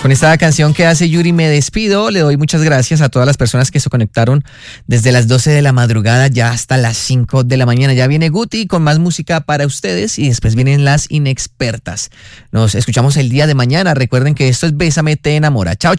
Con esta canción que hace Yuri me despido. Le doy muchas gracias a todas las personas que se conectaron desde las 12 de la madrugada ya hasta las 5 de la mañana. Ya viene Guti con más música para ustedes y después vienen las inexpertas. Nos escuchamos el día de mañana. Recuerden que esto es Bésame, te enamora. Chao, chao.